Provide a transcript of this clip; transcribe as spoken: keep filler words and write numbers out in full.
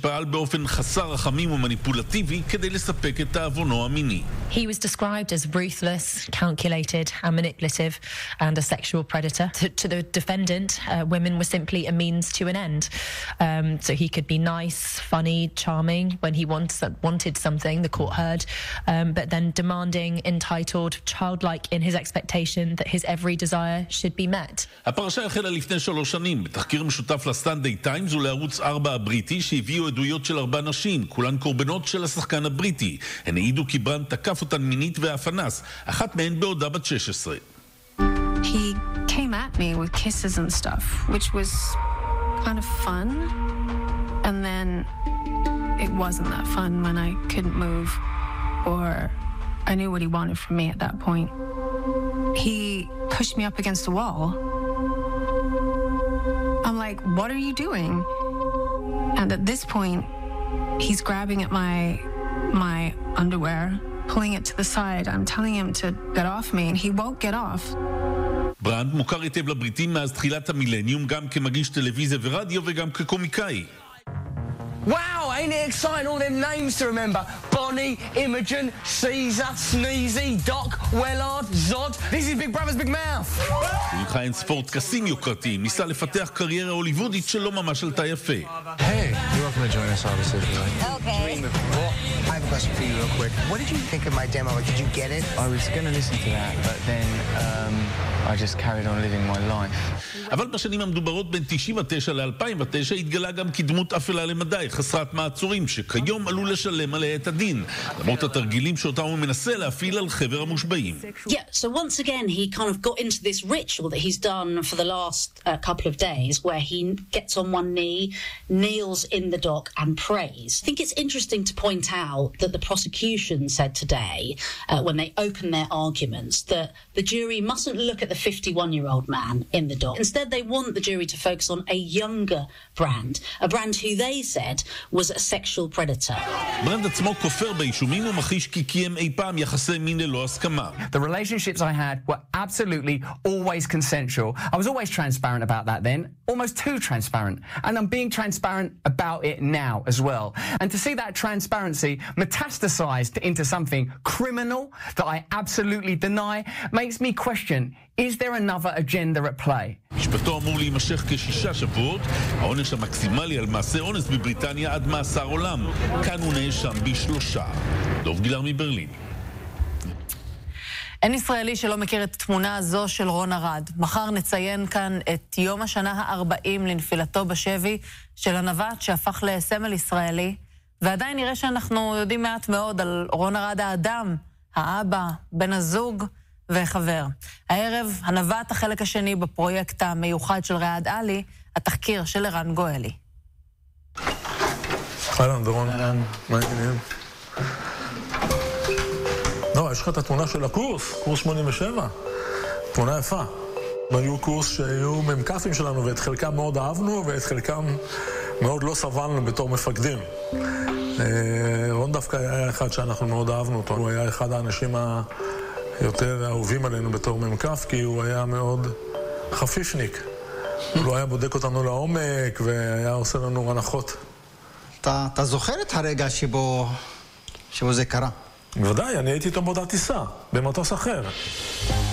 שפעל באופן חסר רחמים ומניפולטיבי כדי לספק את תאוונו המיני. He was described as ruthless, calculated and manipulative and a sexual predator. To, to the defendant, uh, women were simply a means to an end. Um, so he could be nice, funny, charming when he wants, wanted something, the court heard, um, but then demanding, entitled, childlike in his expectation that his every desire should be met. הפרשה החלה לפני שלוש שנים, בתחקיר משותף לסטנדיי טיימס ולערוץ ארבע הבריטי שהביאו עדויות של ארבע נשים, כולן קורבנות של השחקן הבריטי. הן העידו כי ברנד תקף אותן מינית ואפנס, אחת מהן בעודה בת שש עשרה. He came at me with kisses and stuff, which was kind of fun. And then it wasn't that fun when I couldn't move or I knew what he wanted from me at that point. He pushed me up against the wall. I'm like, what are you doing? And at this point, he's grabbing at my my underwear, pulling it to the side. I'm telling him to get off me, and he won't get off. ברנד מוכר היטב לבריטים מאז תחילת המילניום, גם כמגיש טלוויזיה ורדיו וגם כקומיקאי. Wow, ain't it exciting, all them names to remember? Bonnie, Imogen, Caesar, Sneezy, Doc, Wellard, Zod. This is Big Brother's Big Mouth. הוא נלחם אין ספורט טקסים יוקרתיים, ניסה לפתח קריירה הוליוודית שלא ממש עלתה יפה. Hey, you're welcome to join us, obviously. Okay. I have a question for you real quick. What did you think of my demo? Did you get it? I was going to listen to that, but then um, I just carried on living my life. אבל בשנים המדוברות בין תשעים ותשע ל-אלפיים ותשע התגלה גם כדמות אפלה למדי, חסרת מעצורים, שכיום עלול לשלם עליה את הדין, למרות התרגילים שאותם הוא מנסה להפעיל על חבר המושבעים. Yeah, so once again he kind of got into this ritual that he's done for the last uh, couple of days where he gets on one knee, kneels in the dock and prays. I think it's interesting to point out that the prosecution said today, uh, when they opened their arguments, that the jury mustn't look at the fifty-one-year-old man in the dock. Instead, they want the jury to focus on a younger Brand, a Brand who they said was a sexual predator. ברנד עצמו כופר באישומים ומחיש כי קיים אי פעם יחסי מין ללא הסכמה. The relationships I had were absolutely always consensual. I was always transparent about that then, almost too transparent. And I'm being transparent about it now as well. And to see that transparency metastasized into something criminal that I absolutely deny makes me question, is there another agenda at play? משפטו אמור להימשך כשישה שבועות, העונש המקסימלי על מעשה אונס בבריטניה עד מאסר עולם. כאן הוא נאשם בשלושה. דוב גילר מברלין. אין ישראלי שלא מכיר את התמונה הזו של רון ארד. מחר נציין כאן את יום השנה ה-ארבעים לנפילתו בשבי של הנווט שהפך לסמל ישראלי, ועדיין נראה שאנחנו יודעים מעט מאוד על רון ארד האדם, האבא, בן הזוג וחבר. הערב הנווט החלק השני בפרויקט המיוחד של ריאד עלי, התחקיר של ערן גואלי. אהלן, דורון. אהלן. מה העניינים? לא, יש לך את התמונה של הקורס, קורס שמונים ושבע. תמונה יפה. היו קורס שהיו ממקפים שלנו, ואת חלקם מאוד אהבנו, ואת חלקם מאוד לא סבלנו בתור מפקדים. רון דווקא היה אחד שאנחנו מאוד אהבנו אותו. הוא היה אחד האנשים היותר אהובים עלינו בתור ממקף, כי הוא היה מאוד חפיפניק. הוא לא היה בודק אותנו לעומק, והיה עושה לנו הנחות. אתה, אתה זוכר את הרגע שבו, שבו זה קרה? בוודאי, אני הייתי איתו באותה טיסה, במטוס אחר.